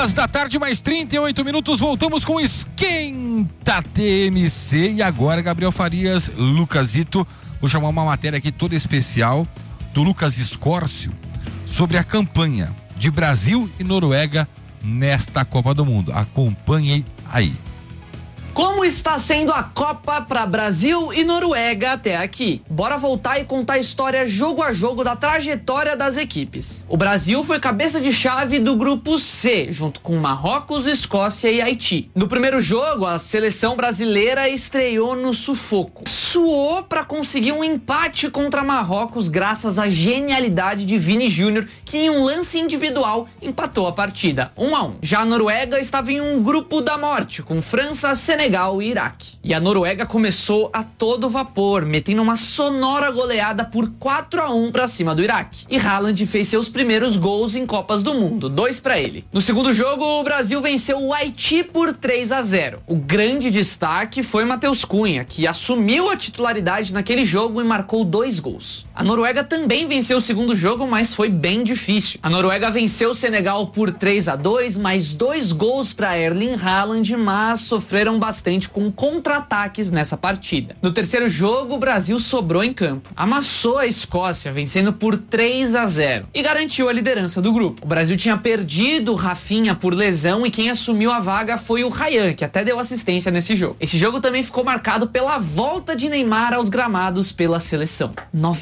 2 mais 38 minutos, voltamos com Esquenta TMC. E agora, Gabriel Farias, Lucasito, vou chamar uma matéria aqui toda especial do Lucas Escórcio sobre a campanha de Brasil e Noruega nesta Copa do Mundo. Acompanhe aí. Como está sendo a Copa para Brasil e Noruega até aqui? Bora voltar e contar a história jogo a jogo da trajetória das equipes. O Brasil foi cabeça de chave do grupo C, junto com Marrocos, Escócia e Haiti. No primeiro jogo, a seleção brasileira estreou no sufoco. Suou para conseguir um empate contra Marrocos graças à genialidade de Vini Júnior, que em um lance individual empatou a partida, 1-1. Já a Noruega estava em um grupo da morte, com França, Senegal e Iraque. E a Noruega começou a todo vapor, metendo uma sonora goleada por 4-1 para cima do Iraque. E Haaland fez seus primeiros gols em Copas do Mundo, 2 para ele. No segundo jogo, o Brasil venceu o Haiti por 3-0. O grande destaque foi Matheus Cunha, que assumiu a titularidade naquele jogo e marcou 2 gols. A Noruega também venceu o segundo jogo, mas foi bem difícil. A Noruega venceu o Senegal por 3-2, mais 2 gols para Erling Haaland, mas sofreram bastante com contra-ataques nessa partida. No terceiro jogo, o Brasil sobrou em campo. Amassou a Escócia, vencendo por 3-0 e garantiu a liderança do grupo. O Brasil tinha perdido o Rafinha por lesão e quem assumiu a vaga foi o Ryan, que até deu assistência nesse jogo. Esse jogo também ficou marcado pela volta de Neymar aos gramados pela seleção,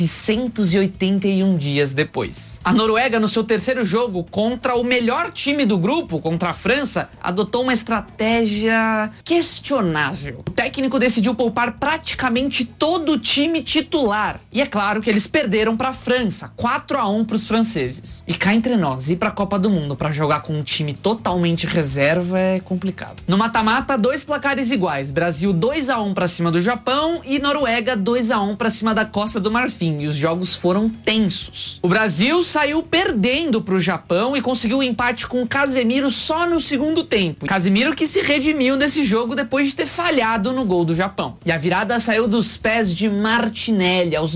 981 dias depois. A Noruega, no seu terceiro jogo contra o melhor time do grupo, contra a França, adotou uma estratégia questionável. O técnico decidiu poupar praticamente todo o time titular. E é claro que eles perderam para a França, 4-1 para os franceses. E cá entre nós, ir para a Copa do Mundo para jogar com um time totalmente reserva é complicado. No mata-mata, 2 placares iguais. Brasil 2-1 para cima do Japão e Noruega 2-1 para cima da Costa do Marfim. E os jogos foram tensos. O Brasil saiu perdendo para o Japão e conseguiu um empate com o Casemiro só no segundo tempo. Casemiro que se redimiu desse jogo depois de ter falhado no gol do Japão. E a virada saiu dos pés de Martinelli aos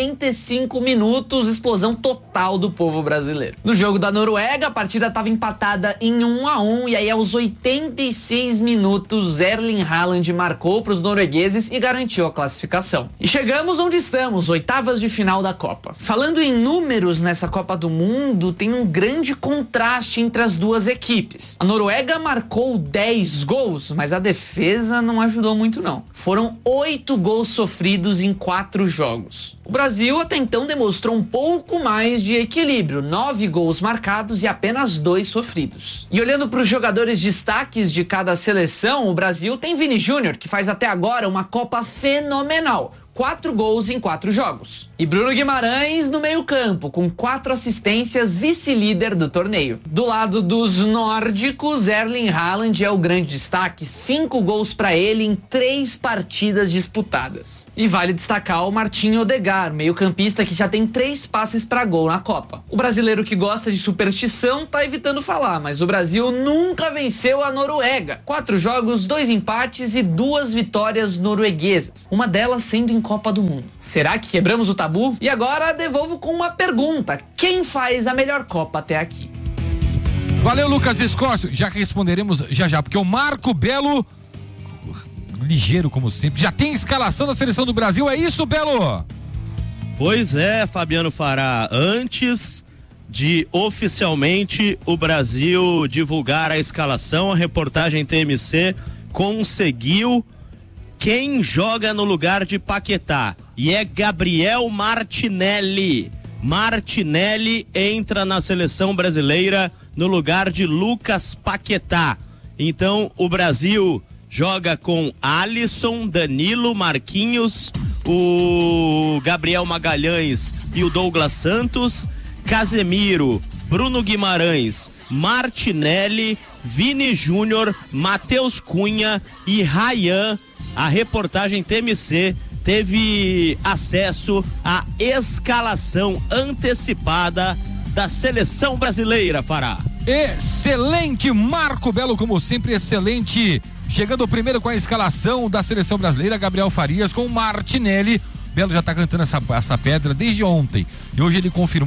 95 minutos, explosão total do povo brasileiro. No jogo da Noruega, a partida estava empatada em 1-1 e aí aos 86 minutos Erling Haaland marcou para os noruegueses e garantiu a classificação. E chegamos onde estamos, oitavas de final da Copa. Falando em números nessa Copa do Mundo, tem um grande contraste entre as duas equipes. A Noruega marcou 10 gols, mas a defesa não ajudou muito não. Foram 8 gols sofridos em 4 jogos. O Brasil até então demonstrou um pouco mais de equilíbrio, 9 gols marcados e apenas 2 sofridos. E olhando para os jogadores destaques de cada seleção, o Brasil tem Vini Júnior, que faz até agora uma Copa fenomenal. 4 gols em 4 jogos. E Bruno Guimarães no meio-campo, com 4 assistências, vice-líder do torneio. Do lado dos nórdicos, Erling Haaland é o grande destaque, 5 gols para ele em 3 partidas disputadas. E vale destacar o Martin Odegaard, meio-campista que já tem 3 passes para gol na Copa. O brasileiro que gosta de superstição tá evitando falar, mas o Brasil nunca venceu a Noruega. 4 jogos, 2 empates e 2 vitórias norueguesas. Uma delas sendo em Copa do Mundo. Será que quebramos o tabu? E agora devolvo com uma pergunta: quem faz a melhor Copa até aqui? Valeu, Lucas Escórcio. Já responderemos já, porque o Marco Belo, ligeiro como sempre, já tem escalação da seleção do Brasil, é isso, Belo? Pois é, Fabiano Fará, antes de oficialmente o Brasil divulgar a escalação, a reportagem TMC conseguiu quem joga no lugar de Paquetá, e é Gabriel Martinelli. Martinelli entra na seleção brasileira no lugar de Lucas Paquetá. Então o Brasil joga com Alisson, Danilo, Marquinhos, o Gabriel Magalhães e o Douglas Santos, Casemiro, Bruno Guimarães, Martinelli, Vini Júnior, Matheus Cunha e Ryan. A reportagem TMC teve acesso à escalação antecipada da seleção brasileira, Fará. Excelente, Marco Belo, como sempre, excelente. Chegando primeiro com a escalação da seleção brasileira, Gabriel Farias com Martinelli. Belo já tá cantando essa pedra desde ontem. E hoje ele confirmou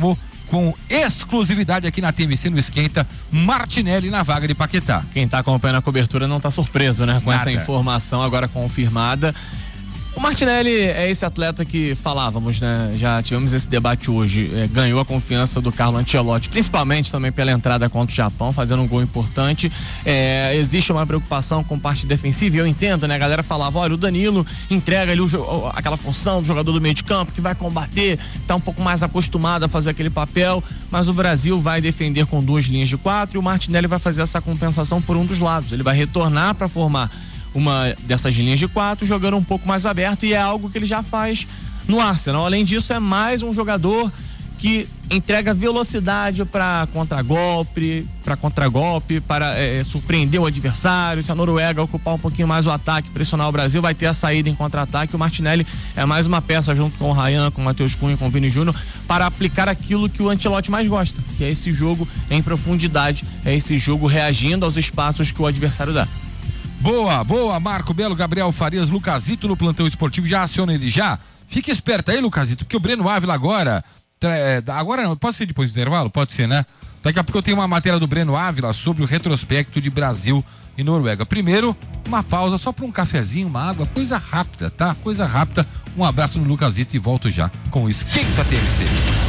com exclusividade aqui na TMC no Esquenta, Martinelli na vaga de Paquetá. Quem tá acompanhando a cobertura não tá surpreso, né? Com Nada. essa informação agora confirmada. O Martinelli é esse atleta que falávamos, né? Já tivemos esse debate hoje. Ganhou a confiança do Carlo Ancelotti, principalmente também pela entrada contra o Japão, fazendo um gol importante. Existe uma preocupação com parte defensiva, e eu entendo, né? A galera falava, olha, o Danilo entrega ali aquela função do jogador do meio de campo que vai combater, tá um pouco mais acostumado a fazer aquele papel, mas o Brasil vai defender com 2 linhas de 4 e o Martinelli vai fazer essa compensação por um dos lados. Ele vai retornar para formar uma dessas linhas de 4, jogando um pouco mais aberto, e é algo que ele já faz no Arsenal. Além disso, é mais um jogador que entrega velocidade para contragolpe, para surpreender o adversário. Se a Noruega ocupar um pouquinho mais o ataque, pressionar o Brasil, vai ter a saída em contra-ataque. O Martinelli é mais uma peça junto com o Ryan, com o Matheus Cunha, com o Vini Júnior, para aplicar aquilo que o Ancelotti mais gosta, que é esse jogo em profundidade, é esse jogo reagindo aos espaços que o adversário dá. Boa, Marco Belo, Gabriel Farias, Lucasito no plantão esportivo, já aciona ele já. Fica esperto aí, Lucasito, porque o Breno Ávila agora não, pode ser depois do intervalo? Pode ser, né? Daqui a pouco eu tenho uma matéria do Breno Ávila sobre o retrospecto de Brasil e Noruega. Primeiro, uma pausa só para um cafezinho, uma água, coisa rápida, tá? Coisa rápida. Um abraço no Lucasito e volto já com o Esquenta TMC.